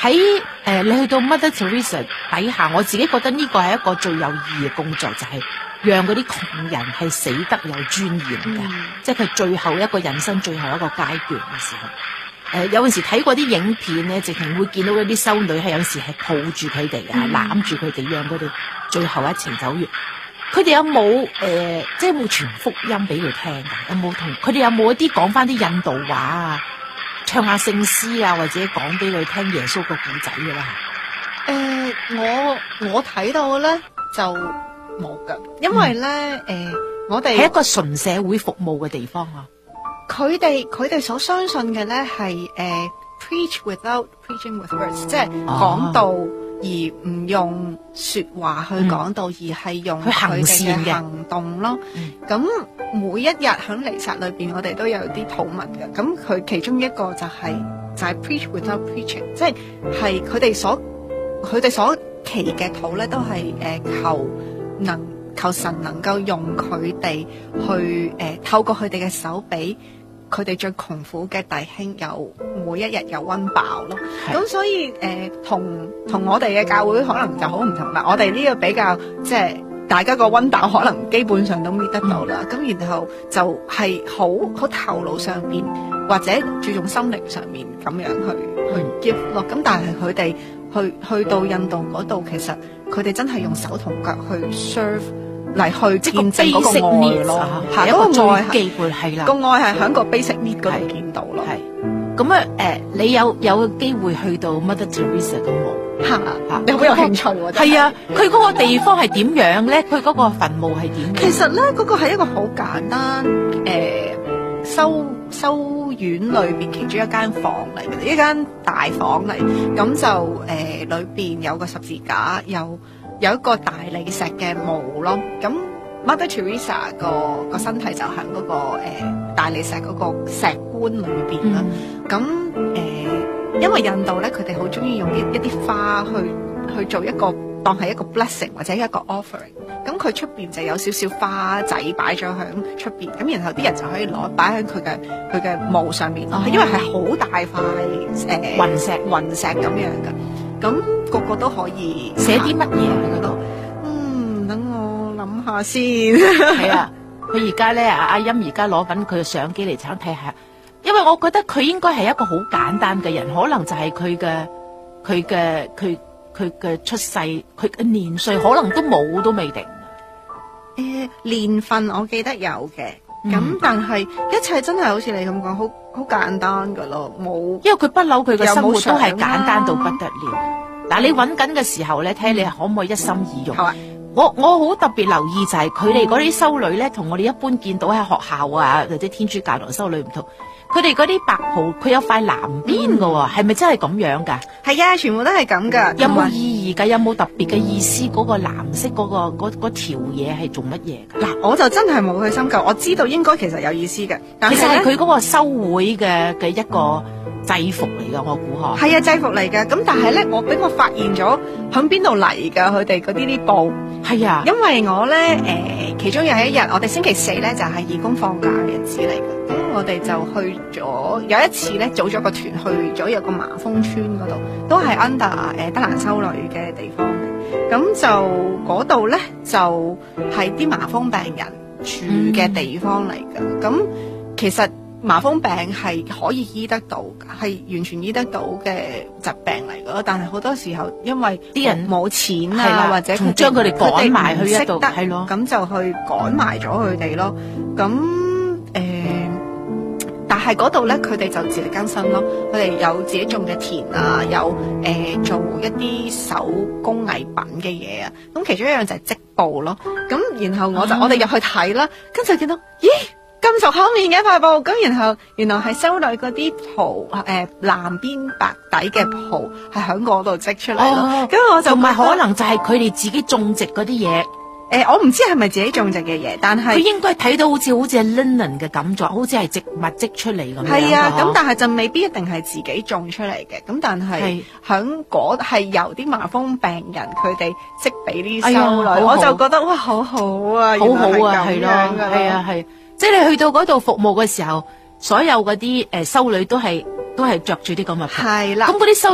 你去到 Mother Teresa 底下，我自己覺得呢個係一個最有意義嘅工作，就係讓嗰啲窮人係死得有尊嚴嘅，即係佢最後一個人生最後一個階段嘅時候。有陣時睇過啲影片咧，直情會見到嗰啲修女係有時係抱住佢哋啊，攬住佢哋，讓佢哋最後一程走完。佢哋有冇即係有冇傳福音俾佢聽㗎？有冇同佢哋有冇一啲講翻啲印度話啊，唱下聖詩啊，或者講俾佢聽耶穌個故仔㗎啦？ 我睇到咧就冇㗎，因為咧我哋係一個純社會服務嘅地方啊。 佢哋所相信嘅咧係preach without preaching with words，即係講道而唔用說話去講道，而係用佢哋嘅行動咯。咁每一日喺彌撒裏邊，我哋都有啲禱文嘅。咁佢其中一個就係 preach without preaching，即係佢哋所祈嘅禱咧，都係求神能夠用佢哋去透過佢哋嘅手俾佢哋最窮苦嘅弟兄有每一日有溫飽咯。咁所以同我哋嘅教會可能就好唔同啦。我哋呢個比較即係大家個溫飽可能基本上都搣得到啦。咁然後就係好頭腦上面或者注重心靈上面咁樣去 give 咯。咁但係佢哋去到印度嗰度，其實佢哋真係用手同腳去 serve 嚟去見證嗰個愛咯，係嗰個愛機會係啦， 個愛係喺個 basic need 嗰度見到咯。 係咁啊，你有機會去到 Mother Teresa 都冇嚇？你好有興趣喎？ 係啊，佢嗰個地方係點樣咧？佢嗰個墳墓係點樣？ 其實咧，嗰個係一個好簡單修院裏邊其中一間房嚟嘅，一間大房嚟。咁就裏邊有個十字架，有一個大理石嘅墓咯。咁 Mother Teresa 個身體就喺嗰個大理石嗰個石棺裏邊啦。咁因為印度咧，佢哋好中意用一啲花去做一個當係一個 blessing 或者一個 offering。咁佢出邊就有少少花仔擺咗喺出邊，咁然後啲人就可以攞擺喺佢嘅墓上面咯。因為係好大塊雲石咁樣嘅，咁個個都可以寫啲乜嘢喺嗰度？ 等我諗下先。 係啊，佢而家咧阿音而家攞緊佢嘅相機嚟睇下，因為我覺得佢應該係一個好簡單嘅人，可能就係佢嘅出世，佢嘅年歲可能都冇都未定。 年份我記得有嘅，咁但係一切真係好似你咁講，好簡單噶咯，冇。因為佢不嬲佢嘅生活都係簡單到不得了。嗱，你揾緊嘅時候咧，睇你可唔可以一心二用。我好特別留意就係佢哋嗰啲修女咧，同我哋一般見到喺學校啊或者天主教堂修女唔同。佢哋嗰啲白袍，佢有塊藍邊㗎，係咪真係咁樣噶？係啊，全部都係咁噶。有冇意義噶？有冇特別嘅意思？嗰個藍色嗰條嘢係做乜嘢噶？嗱，我就真係冇去深究。我知道應該其實有意思嘅，但其實係佢嗰個修會嘅一個制服嚟噶，我估嗬。係啊，制服嚟噶。咁但係咧，我發現咗響邊度嚟噶？佢哋嗰啲布係啊，因為我咧其中有一日，我哋星期四咧就係義工放假嘅日子嚟嘅。我哋就去咗有一次咧，組咗個團去咗有個麻風村嗰度，都係 under 德蘭修女嘅地方嘅。咁就嗰度咧就係啲麻風病人住嘅地方嚟嘅。咁其實麻風病係可以醫得到，係完全醫得到嘅疾病嚟嘅。但係好多時候因為啲人冇錢啊，或者將佢哋趕埋去一度，係咯，咁就去趕埋咗佢哋咯。咁但係嗰度咧，佢哋就自力更生咯。佢哋有自己種嘅田啊，有做一啲手工藝品嘅嘢啊。咁其中一樣就係織布咯。咁然後我哋入去睇啦，跟住見到咦咁熟口面嘅一塊布。咁然後原來係修女嗰啲袍藍邊白底嘅袍係喺嗰度織出嚟咯。咁我就唔係可能就係佢哋自己種植嗰啲嘢。我唔知係咪自己種植嘅嘢，但係佢應該睇到好似係 linen 嘅感覺，好似係植物織出嚟咁樣。係啊，咁但係就未必一定係自己種出嚟嘅。咁但係響嗰係由啲麻風病人佢哋織俾啲修女，我就覺得哇，好好啊，好好啊，係咯，係啊，係。即係你去到嗰度服務嘅時候，所有嗰啲修女都係着住啲咁嘅袍。係啦，咁嗰啲修